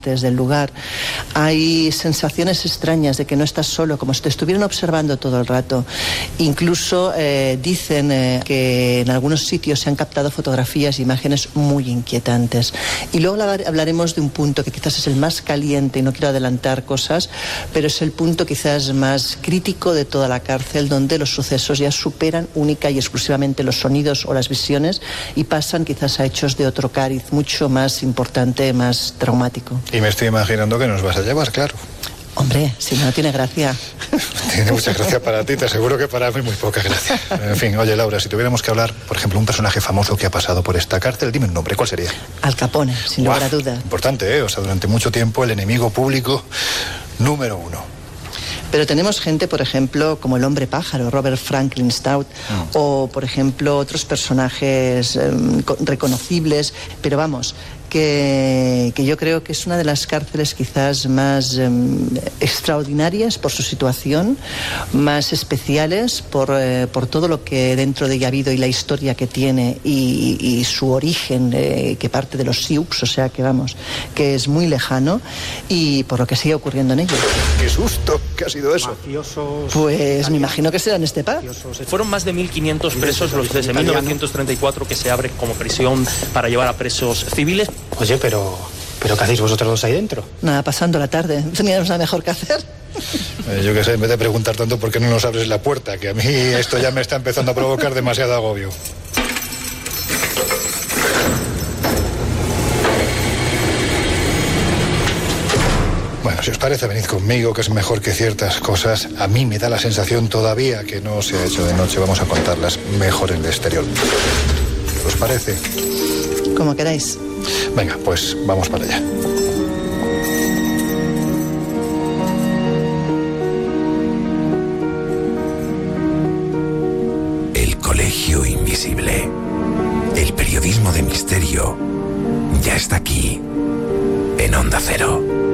del lugar. Hay sensaciones extrañas de que no estás solo, como si te estuvieran observando todo el rato. Incluso dicen que en algunos sitios se han captado fotografías e imágenes muy inquietantes. Y luego hablaremos de un punto que quizás es el más caliente, y no quiero adelantar cosas, pero es el punto quizás más crítico de toda la cárcel, donde los sucesos ya superan única y exclusivamente los sonidos o las visiones y pasan quizás a hechos de otro cariz mucho más importante, más traumático. Y me estoy imaginando que nos vas a llevar, claro. Hombre, si no tiene gracia. Tiene mucha gracia para ti, te aseguro que para mí muy poca gracia. En fin, oye Laura, si tuviéramos que hablar, por ejemplo, un personaje famoso que ha pasado por esta cárcel, dime un nombre, ¿cuál sería? Al Capone, sin lugar a duda. Importante, ¿eh? O sea, durante mucho tiempo el enemigo público número uno. Pero tenemos gente, por ejemplo, como el hombre pájaro, Robert Franklin Stout, o, por ejemplo, otros personajes reconocibles, pero vamos, que yo creo que es una de las cárceles quizás más extraordinarias por su situación, más especiales por todo lo que dentro de ella ha habido y la historia que tiene y su origen, que parte de los Sioux, o sea que vamos, que es muy lejano, y por lo que sigue ocurriendo en ellos. ¡Qué susto! ¿Qué ha sido eso? Mafiosos, pues me imagino que será en este pub. Fueron más de 1.500 presos los desde 1934 que se abre como prisión para llevar a presos civiles. Oye, pero ¿qué hacéis vosotros dos ahí dentro? Nada, pasando la tarde. Teníamos nada mejor que hacer. Yo qué sé, en vez de preguntar tanto, ¿por qué no nos abres la puerta? Que a mí esto ya me está empezando a provocar demasiado agobio. Bueno, si os parece, venid conmigo, que es mejor que ciertas cosas. A mí me da la sensación todavía que no se ha hecho de noche. Vamos a contarlas mejor en el exterior. ¿Os parece? Como queráis. Venga, pues vamos para allá. El Colegio Invisible. El periodismo de misterio ya está aquí, en Onda Cero.